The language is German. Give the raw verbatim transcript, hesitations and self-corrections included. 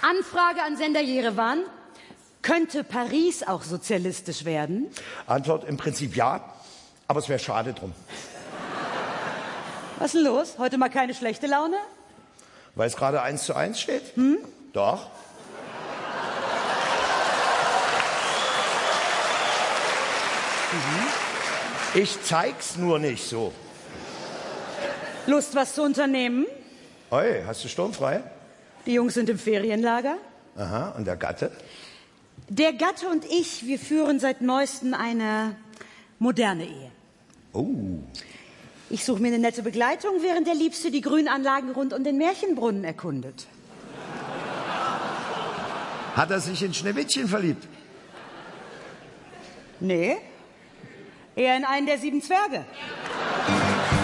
Anfrage an Sender Jerewan. Könnte Paris auch sozialistisch werden? Antwort im Prinzip ja, aber es wäre schade drum. Was ist denn los? Heute mal keine schlechte Laune? Weil es gerade eins zu eins steht? Hm? Doch. Mhm. Ich zeig's nur nicht so. Lust, was zu unternehmen? Oi, hast du sturmfrei? Die Jungs sind im Ferienlager. Aha, und der Gatte? Der Gatte und ich, wir führen seit neuestem eine moderne Ehe. Oh. Ich suche mir eine nette Begleitung, während der Liebste die Grünanlagen rund um den Märchenbrunnen erkundet. Hat er sich in Schneewittchen verliebt? Nee, eher in einen der sieben Zwerge.